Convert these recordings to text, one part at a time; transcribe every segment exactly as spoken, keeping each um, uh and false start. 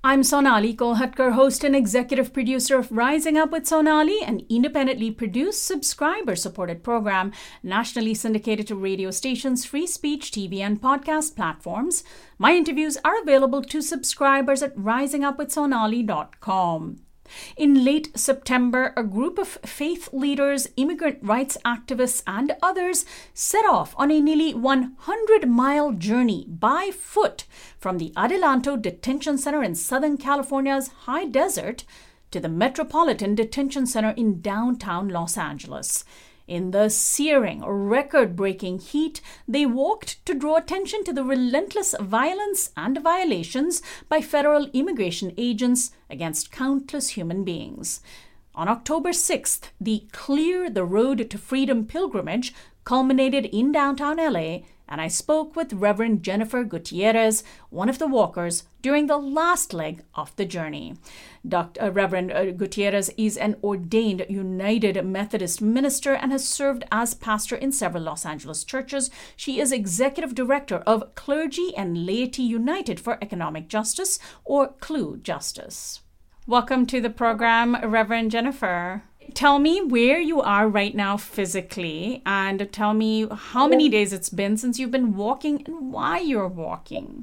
I'm Sonali Kolhatkar, host and executive producer of Rising Up with Sonali, an independently produced, subscriber-supported program nationally syndicated to radio stations, free speech, T V, and podcast platforms. My interviews are available to subscribers at rising up with sonali dot com. In late September, a group of faith leaders, immigrant rights activists, and others set off on a nearly one hundred mile journey by foot from the Adelanto Detention Center in Southern California's high desert to the Metropolitan Detention Center in downtown Los Angeles. In the searing, record-breaking heat, they walked to draw attention to the relentless violence and violations by federal immigration agents against countless human beings. On October sixth, the Clear the Road to Freedom pilgrimage culminated in downtown L A, and I spoke with Reverend Jennifer Gutierrez, one of the walkers, during the last leg of the journey. Doctor Uh, Reverend uh, Gutierrez is an ordained United Methodist minister and has served as pastor in several Los Angeles churches. She is executive director of Clergy and Laity United for Economic Justice, or CLEW Justice. Welcome to the program, Reverend Jennifer. Tell me where you are right now physically, and tell me how many days it's been since you've been walking and why you're walking.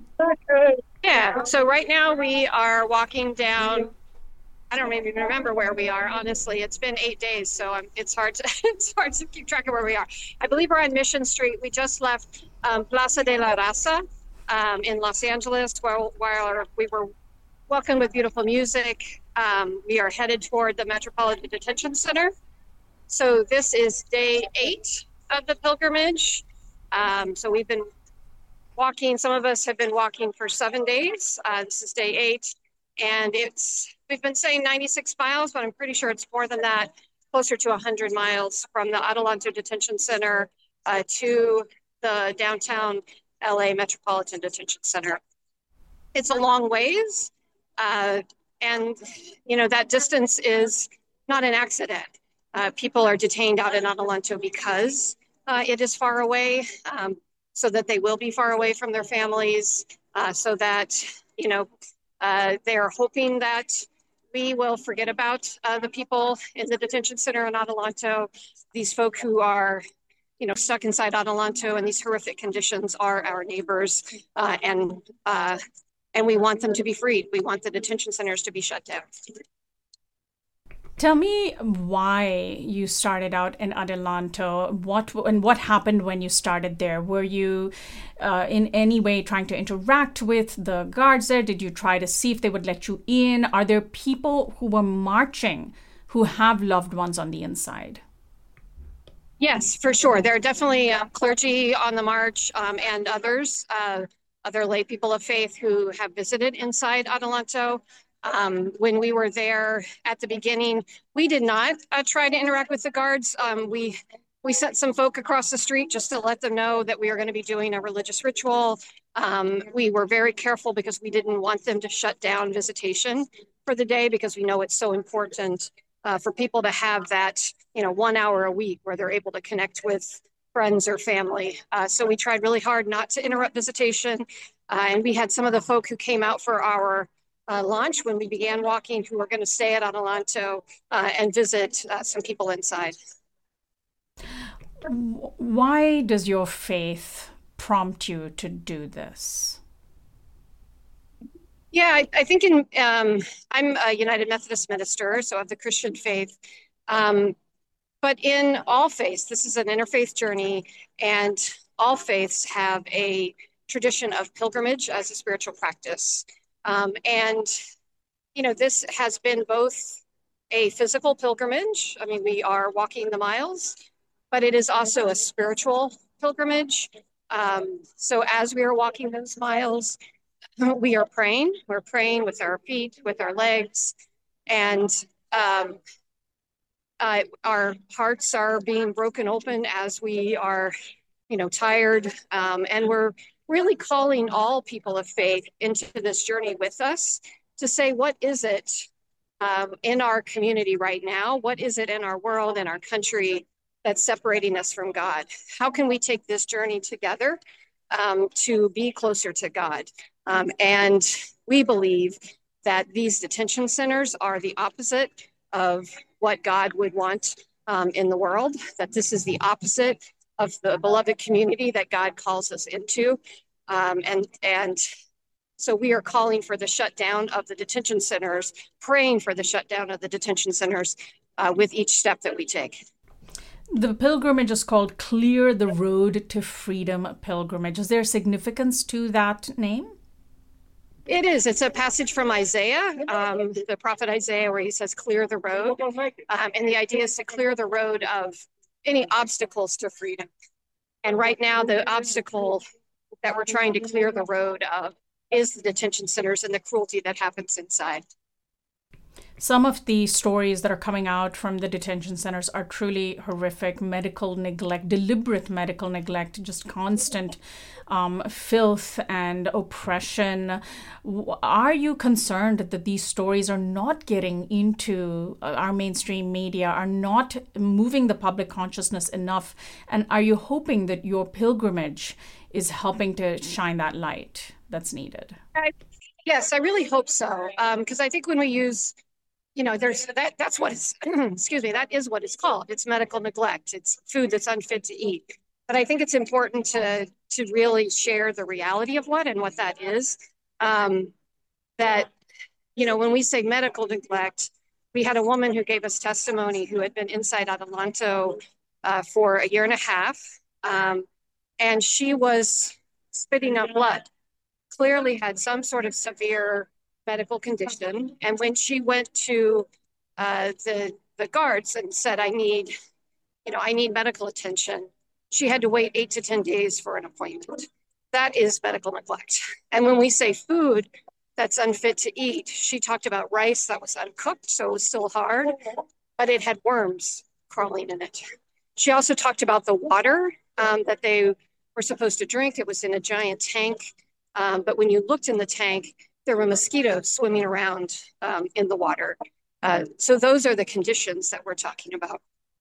Yeah, so right now we are walking down, I don't even remember where we are, honestly. It's been eight days, so um, it's hard to it's hard to keep track of where we are. I believe we're on Mission Street. We just left um, Plaza de la Raza um, in Los Angeles, while, while we were walking with beautiful music. Um, we are headed toward the Metropolitan Detention Center. So this is day eight of the pilgrimage. Um, so we've been walking, some of us have been walking for seven days. Uh, this is day eight. And it's, we've been saying ninety-six miles, but I'm pretty sure it's more than that, closer to one hundred miles from the Adelanto Detention Center uh, to the downtown L A Metropolitan Detention Center. It's a long ways. Uh, And, you know, that distance is not an accident. Uh, people are detained out in Adelanto because uh, it is far away, um, so that they will be far away from their families, uh, so that, you know, uh, they are hoping that we will forget about uh, the people in the detention center in Adelanto. These folk who are, you know, stuck inside Adelanto in these horrific conditions are our neighbors, uh, and uh, And we want them to be freed. We want the detention centers to be shut down. Tell me why you started out in Adelanto. What and what happened when you started there? Were you uh, in any way trying to interact with the guards there? Did you try to see if they would let you in? Are there people who were marching who have loved ones on the inside? Yes, for sure. There are definitely uh, clergy on the march um, and others. Uh, other lay people of faith who have visited inside Adelanto. Um, when we were there at the beginning, we did not uh, try to interact with the guards. Um, we we sent some folk across the street just to let them know that we are going to be doing a religious ritual. Um, we were very careful because we didn't want them to shut down visitation for the day, because we know it's so important uh, for people to have that, you know, one hour a week where they're able to connect with friends or family. Uh, so we tried really hard not to interrupt visitation. Uh, and we had some of the folk who came out for our uh, launch when we began walking, who were going to stay at Adelanto uh, and visit uh, some people inside. Why does your faith prompt you to do this? Yeah, I, I think in um, I'm a United Methodist minister, so of the Christian faith. Um, But in all faiths, this is an interfaith journey, and all faiths have a tradition of pilgrimage as a spiritual practice. Um, and, you know, this has been both a physical pilgrimage. I mean, we are walking the miles, but it is also a spiritual pilgrimage. Um, so as we are walking those miles, we are praying. We're praying with our feet, with our legs, and um, Uh, our hearts are being broken open as we are, you know, tired. Um, and we're really calling all people of faith into this journey with us to say, what is it um, in our community right now? What is it in our world, in our country, that's separating us from God? How can we take this journey together um, to be closer to God? Um, and we believe that these detention centers are the opposite of what God would want um, in the world, that this is the opposite of the beloved community that God calls us into. Um, and, and so we are calling for the shutdown of the detention centers, praying for the shutdown of the detention centers uh, with each step that we take. The pilgrimage is called Clear the Road to Freedom Pilgrimage. Is there significance to that name? It is. It's a passage from Isaiah, um, the prophet Isaiah, where he says, clear the road. Um, and the idea is to clear the road of any obstacles to freedom. And right now, the obstacle that we're trying to clear the road of is the detention centers and the cruelty that happens inside. Some of the stories that are coming out from the detention centers are truly horrific. Medical neglect, deliberate medical neglect, just constant um, filth and oppression. Are you concerned that these stories are not getting into our mainstream media, are not moving the public consciousness enough? And are you hoping that your pilgrimage is helping to shine that light that's needed? I, yes, I really hope so. Because um, I think when we use You know, there's that, that's what it's, excuse me, that is what it's called. It's medical neglect. It's food that's unfit to eat. But I think it's important to, to really share the reality of what and what that is. Um, that, you know, when we say medical neglect, we had a woman who gave us testimony who had been inside Adelanto uh, for a year and a half. Um, and she was spitting up blood, clearly had some sort of severe medical condition. And when she went to uh, the, the guards and said, I need, you know, I need medical attention, she had to wait eight to ten days for an appointment. That is medical neglect. And when we say food that's unfit to eat, she talked about rice that was uncooked, so it was still hard, but it had worms crawling in it. She also talked about the water um, that they were supposed to drink. It was in a giant tank. Um, but when you looked in the tank, there were mosquitoes swimming around um, in the water. Uh, so those are the conditions that we're talking about.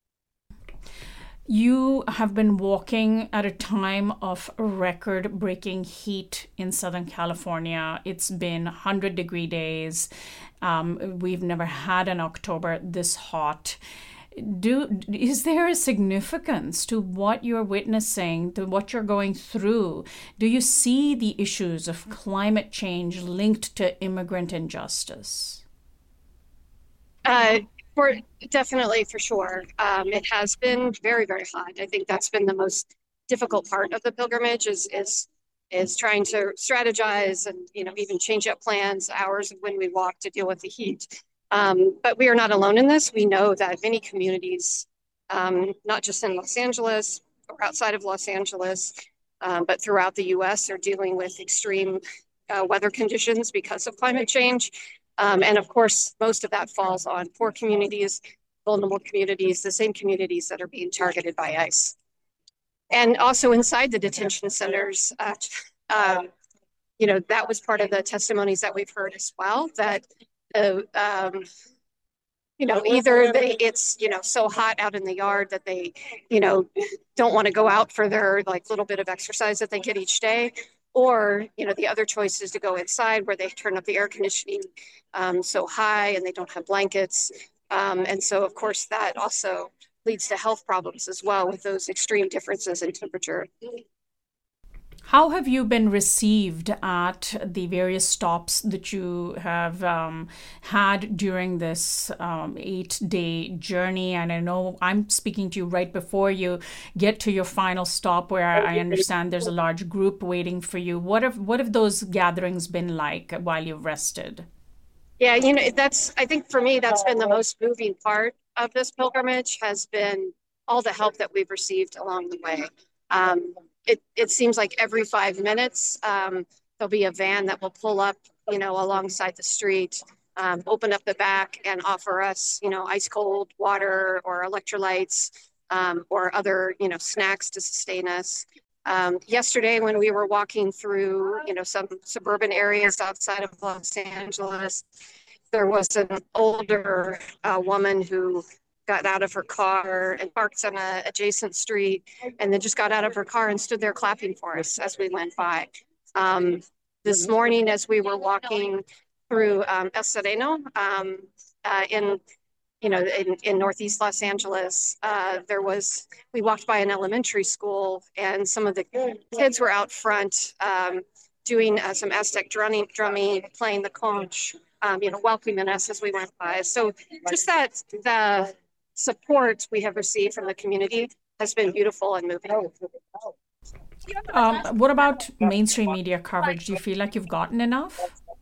You have been walking at a time of record-breaking heat in Southern California. It's been one hundred degree days. Um, we've never had an October this hot. Do, is there a significance to what you're witnessing, to what you're going through? Do you see the issues of climate change linked to immigrant injustice? Uh, for definitely, for sure. Um, it has been very, very hot. I think that's been the most difficult part of the pilgrimage is is is trying to strategize and, you know, even change up plans, hours of when we walk to deal with the heat. Um, but we are not alone in this. We know that many communities, um, not just in Los Angeles or outside of Los Angeles, um, but throughout the U S are dealing with extreme uh, weather conditions because of climate change. Um, and of course, most of that falls on poor communities, vulnerable communities, the same communities that are being targeted by ICE. And also inside the detention centers, uh, um, you know, that was part of the testimonies that we've heard as well, that Uh, um, you know, either they, it's, you know, so hot out in the yard that they, you know, don't want to go out for their like little bit of exercise that they get each day. Or, you know, the other choice is to go inside where they turn up the air conditioning um, so high and they don't have blankets. Um, and so, of course, that also leads to health problems as well with those extreme differences in temperature. How have you been received at the various stops that you have um, had during this um, eight-day journey? And I know I'm speaking to you right before you get to your final stop, where I understand there's a large group waiting for you. What have what have those gatherings been like while you've rested? Yeah, you know, that's, I think for me, that's been the most moving part of this pilgrimage, has been all the help that we've received along the way. Um, It, it seems like every five minutes, um, there'll be a van that will pull up, you know, alongside the street, um, open up the back and offer us, you know, ice cold water or electrolytes um, or other, you know, snacks to sustain us. Um, yesterday, when we were walking through, you know, some suburban areas outside of Los Angeles, there was an older uh, woman who got out of her car and parked on a adjacent street, and then just got out of her car and stood there clapping for us as we went by. Um, this morning, as we were walking through um, El Sereno um, uh, in you know, in, in Northeast Los Angeles, uh, there was, we walked by an elementary school and some of the kids were out front um, doing uh, some Aztec drumming, drumming, playing the conch, um, you know, welcoming us as we went by. So just that, the support we have received from the community has been beautiful and moving. Um, what about mainstream media coverage? Do you feel like you've gotten enough?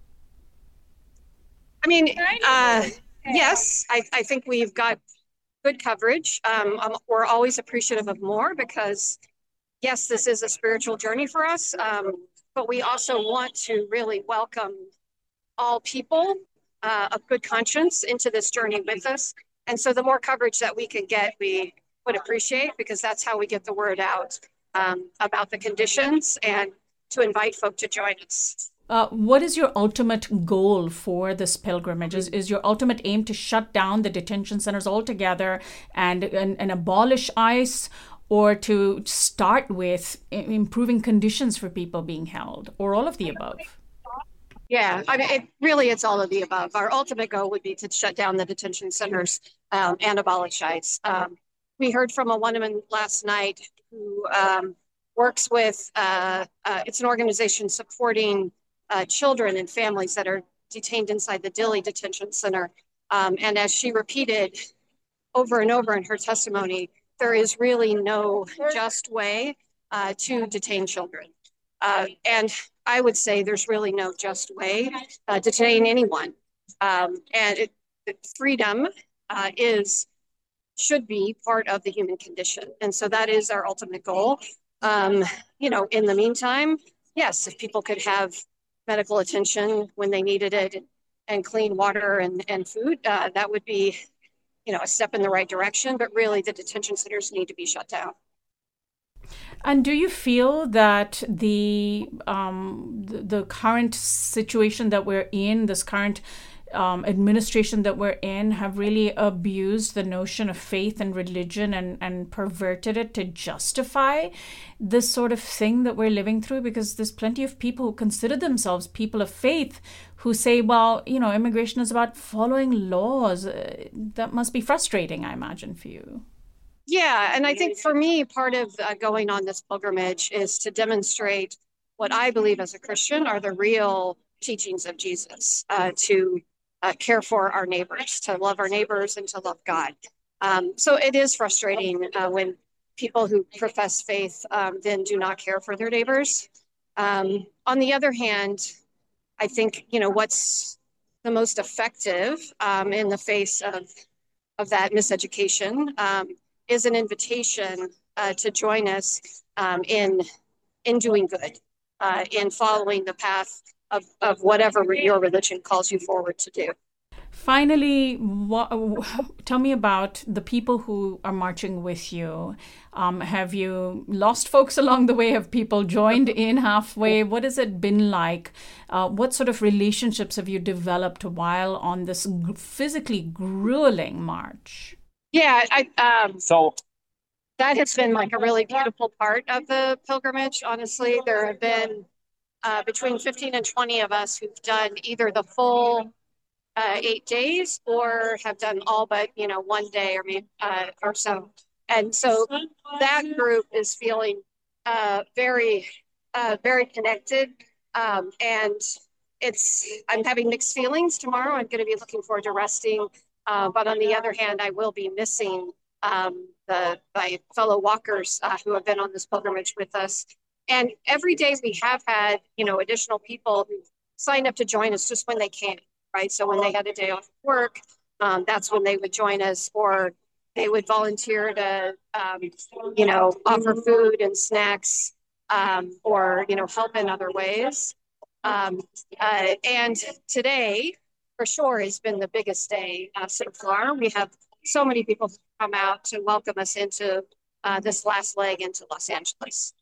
I mean, uh, yes, I, I think we've got good coverage. Um, um, we're always appreciative of more because, yes, this is a spiritual journey for us, um, but we also want to really welcome all people uh, of good conscience into this journey with us. And so the more coverage that we can get, we would appreciate, because that's how we get the word out um, about the conditions and to invite folk to join us. Uh, what is your ultimate goal for this pilgrimage? Is, is your ultimate aim to shut down the detention centers altogether and, and, and abolish ICE, or to start with improving conditions for people being held, or all of the above? Yeah, I mean, it really, it's all of the above. Our ultimate goal would be to shut down the detention centers um, and abolish ICE. Um, we heard from a woman last night who um, works with, uh, uh, it's an organization supporting Uh, children and families that are detained inside the Dilley Detention Center. Um, and as she repeated over and over in her testimony, there is really no just way uh, to detain children. Uh, and I would say there's really no just way uh, to detain anyone. Um, and it, it, freedom uh, is, should be part of the human condition. And so that is our ultimate goal. Um, you know, in the meantime, yes, if people could have medical attention when they needed it, and clean water and, and food, uh, that would be, you know, a step in the right direction. But really, the detention centers need to be shut down. And do you feel that the um, the, the current situation that we're in, this current um, administration that we're in, have really abused the notion of faith and religion and, and perverted it to justify this sort of thing that we're living through? Because there's plenty of people who consider themselves people of faith who say, well, you know, immigration is about following laws. Uh, that must be frustrating, I imagine, for you. Yeah, and I think for me, part of uh, going on this pilgrimage is to demonstrate what I believe as a Christian are the real teachings of Jesus, uh, to uh, care for our neighbors, to love our neighbors, and to love God. Um, so it is frustrating uh, when people who profess faith um, then do not care for their neighbors. Um, on the other hand, I think, you know, what's the most effective um, in the face of, of that miseducation um, is an invitation uh, to join us um, in, in doing good, uh, in following the path of, of whatever your religion calls you forward to do. Finally, what, tell me about the people who are marching with you. Um, have you lost folks along the way? Have people joined in halfway? What has it been like? Uh, what sort of relationships have you developed while on this physically grueling march? Yeah, I, um, so that has been like a really beautiful part of the pilgrimage. Honestly, there have been uh, between fifteen and twenty of us who've done either the full uh, eight days or have done all but, you know, one day or maybe uh, or so. And so that group is feeling uh, very, uh, very connected. Um, and it's, I'm having mixed feelings tomorrow. I'm going to be looking forward to resting. Uh, but on the other hand, I will be missing um, the my fellow walkers uh, who have been on this pilgrimage with us. And every day we have had, you know, additional people who signed up to join us just when they can, right? So when they had a day off work, um, that's when they would join us, or they would volunteer to, um, you know, offer food and snacks, um, or, you know, help in other ways. Um, uh, and today, for sure, has been the biggest day uh, so far. We have so many people come out to welcome us into uh, this last leg into Los Angeles.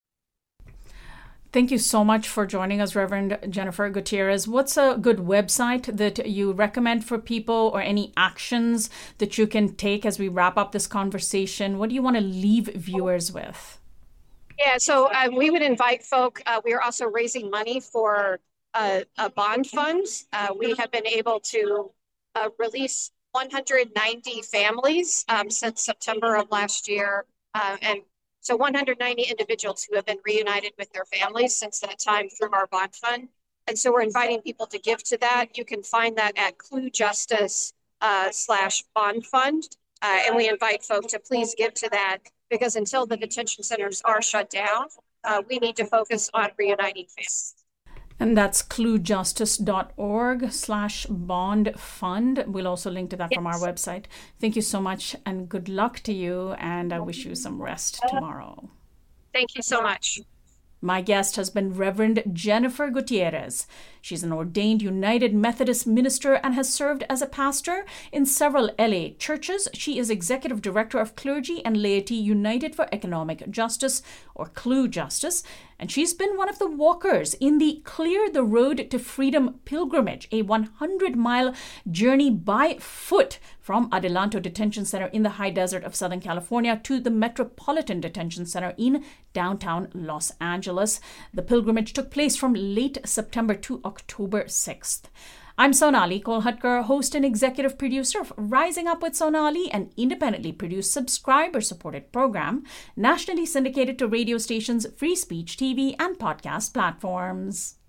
Thank you so much for joining us, Reverend Jennifer Gutierrez. What's a good website that you recommend for people, or any actions that you can take as we wrap up this conversation? What do you want to leave viewers with? Yeah, so uh, we would invite folk. Uh, we are also raising money for a, a bond fund. Uh, we have been able to uh, release one hundred ninety families um, since September of last year. Uh, and so one hundred ninety individuals who have been reunited with their families since that time through our bond fund. And so we're inviting people to give to that. You can find that at Clue Justice uh, slash bond fund. Uh, and we invite folks to please give to that, because until the detention centers are shut down, uh, we need to focus on reuniting families. And that's cluejustice.org slash bond fund. We'll also link to that yes. from our website. Thank you so much and good luck to you. And I wish you some rest tomorrow. Thank you so much. My guest has been Reverend Jennifer Gutierrez. She's an ordained United Methodist minister and has served as a pastor in several L A churches. She is executive director of Clergy and Laity United for Economic Justice, or Clue Justice, and she's been one of the walkers in the Clear the Road to Freedom pilgrimage, a one hundred mile journey by foot from Adelanto Detention Center in the high desert of Southern California to the Metropolitan Detention Center in downtown Los Angeles. The pilgrimage took place from late September to October sixth. I'm Sonali Kolhatkar, host and executive producer of Rising Up with Sonali, an independently produced subscriber-supported program, nationally syndicated to radio stations, free speech T V, and podcast platforms.